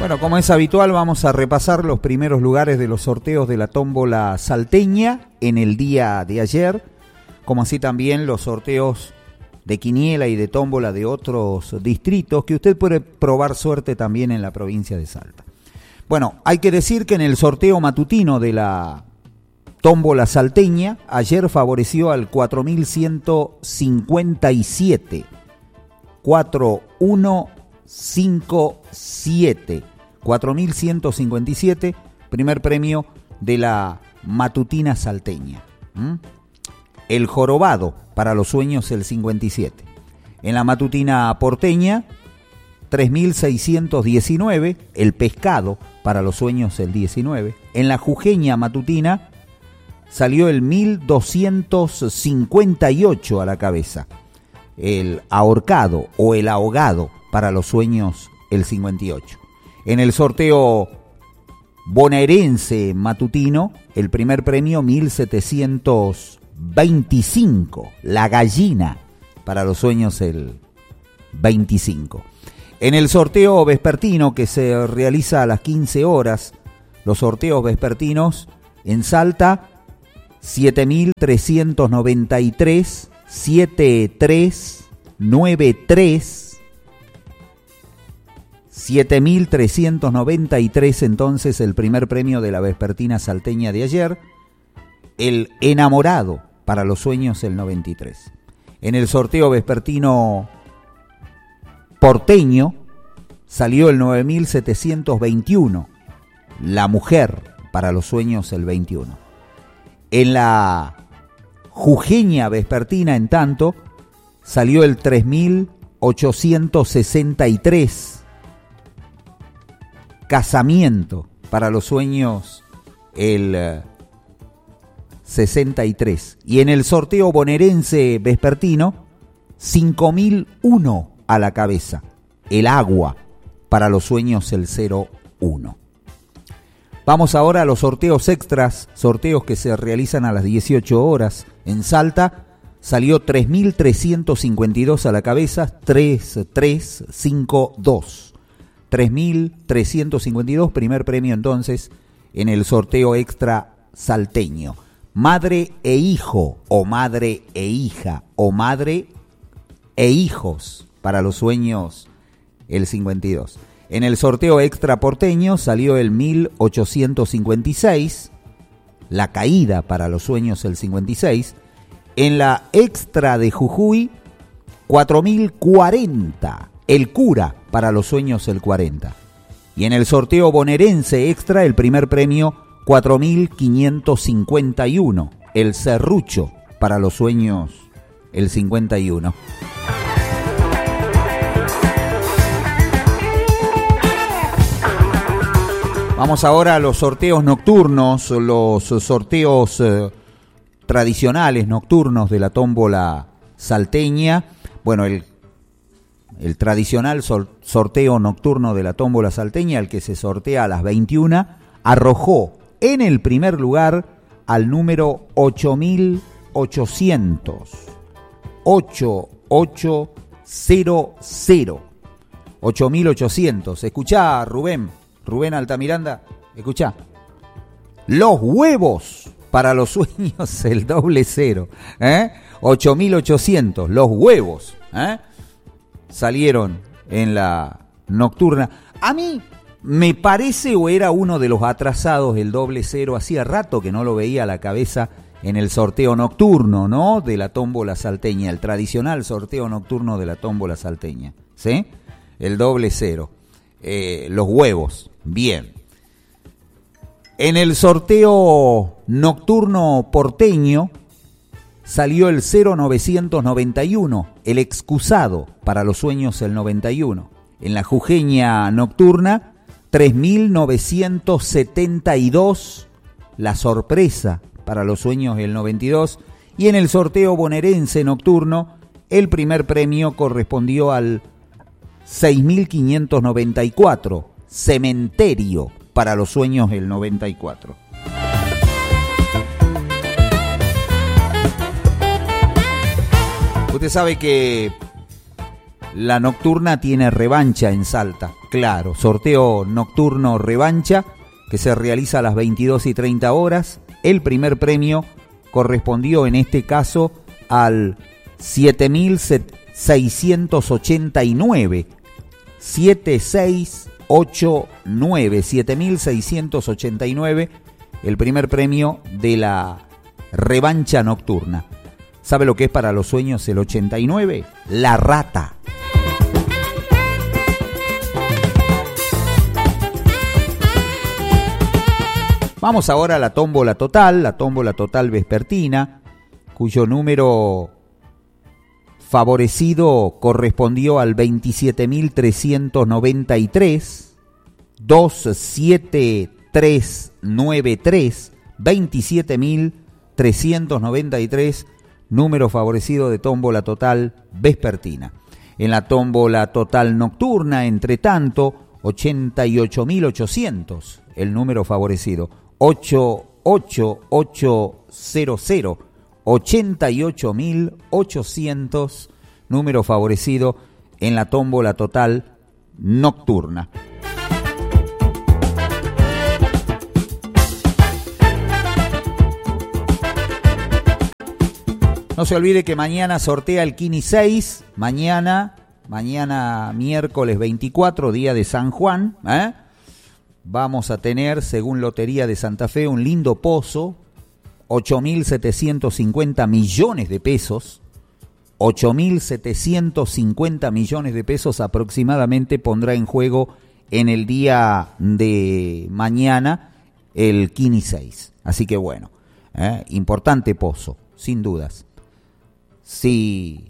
Bueno, como es habitual, vamos a repasar los primeros lugares de los sorteos de la tómbola salteña en el día de ayer, como así también los sorteos de quiniela y de tómbola de otros distritos que usted puede probar suerte también en la provincia de Salta. Bueno, hay que decir que en el sorteo matutino de la tómbola salteña, ayer favoreció al 4157, 4157, 4157, primer premio de la matutina salteña. El jorobado, para los sueños, el 57. En la matutina porteña, 3619, el pescado, para los sueños, el 19. En la jujeña matutina, salió el 1258 a la cabeza. El ahorcado o el ahogado, para los sueños, el 58. En el sorteo bonaerense matutino, el primer premio 1725, la gallina, para los sueños el 25. En el sorteo vespertino que se realiza a las 15 horas, los sorteos vespertinos en Salta, 7393, 7393, 7393 entonces el primer premio de la vespertina salteña de ayer. El enamorado, para los sueños, el 93. En el sorteo vespertino porteño salió el 9721, la mujer, para los sueños, el 21. En la jujeña vespertina, en tanto, salió el 3863, casamiento, para los sueños, el 63. Y en el sorteo bonaerense vespertino, 5001 a la cabeza, el agua, para los sueños, el 01. Vamos ahora a los sorteos extras, sorteos que se realizan a las 18 horas en Salta. Salió 3352 a la cabeza, 3352. 3352, primer premio entonces en el sorteo extra salteño. Madre e hijo, o madre e hija, o madre e hijos, para los sueños, el 52. En el sorteo extra porteño salió el 1856, la caída, para los sueños, el 56. En la extra de Jujuy, 4040, el cura, para los sueños, el 40. Y en el sorteo bonaerense extra, el primer premio, 4551, el serrucho, para los sueños, el 51. Vamos ahora a los sorteos nocturnos, los sorteos tradicionales nocturnos de la tómbola salteña. Bueno, el tradicional sorteo nocturno de la tómbola salteña, el que se sortea a las 21, arrojó en el primer lugar al número 8800. 8800. 8800. Escuchá, Rubén Altamiranda, escuchá. Los huevos, para los sueños, el 00. 8800, los huevos. Salieron en la nocturna. A mí me parece, o era uno de los atrasados, el 00. Hacía rato que no lo veía a la cabeza en el sorteo nocturno, ¿no?, de la tómbola salteña, el tradicional sorteo nocturno de la tómbola salteña, ¿sí? El 00. Los huevos, bien. En el sorteo nocturno porteño salió el 0991, el excusado, para los sueños, el 91. En la jujeña nocturna, 3972, la sorpresa, para los sueños, el 92. Y en el sorteo bonaerense nocturno, el primer premio correspondió al 6594, cementerio, para los sueños, el 94. Usted sabe que La nocturna tiene revancha en Salta, claro, sorteo nocturno revancha que se realiza a las 22:30 horas. El primer premio correspondió en este caso al 7.689, 7.689, el primer premio de la revancha nocturna. ¿Sabe lo que es para los sueños el 89? La rata. Vamos ahora a la tómbola total vespertina, cuyo número favorecido correspondió al 27.393, 27393, 27.393, número favorecido de tómbola total vespertina. En la tómbola total nocturna, entre tanto, 88.800, el número favorecido. 88800, 88.800, número favorecido en la tómbola total nocturna. No se olvide que mañana sortea el Kini 6, mañana miércoles 24, día de San Juan, vamos a tener, según Lotería de Santa Fe, un lindo pozo, 8.750 millones de pesos, 8.750 millones de pesos aproximadamente pondrá en juego en el día de mañana el Kini 6. Así que bueno, importante pozo, sin dudas. Si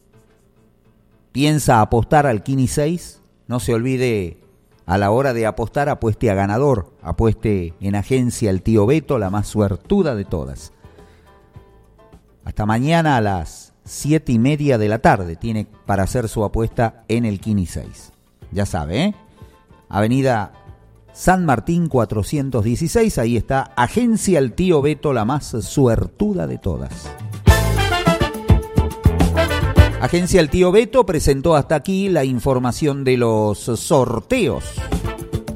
piensa apostar al Kini 6, no se olvide, a la hora de apostar, apueste a ganador, apueste en Agencia El Tío Beto, la más suertuda de todas. Hasta mañana a las 7:30 de la tarde tiene para hacer su apuesta en el Kini 6. Ya sabe, Avenida San Martín 416, ahí está Agencia El Tío Beto, la más suertuda de todas. Agencia El Tío Beto presentó hasta aquí la información de los sorteos.